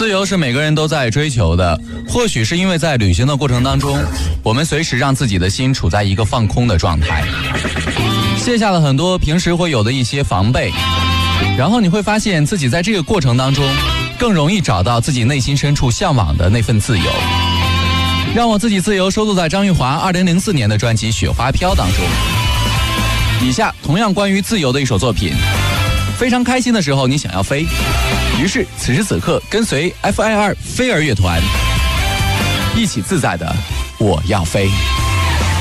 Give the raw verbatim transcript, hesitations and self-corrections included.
自由是每个人都在追求的，或许是因为在旅行的过程当中，我们随时让自己的心处在一个放空的状态，卸下了很多平时会有的一些防备，然后你会发现自己在这个过程当中更容易找到自己内心深处向往的那份自由。让我自己自由收录在张玉华二零零四年的专辑《雪花飘》当中。以下同样关于自由的一首作品，非常开心的时候你想要飞，于是此时此刻跟随 F I R 飞儿乐团一起自在的我要飞。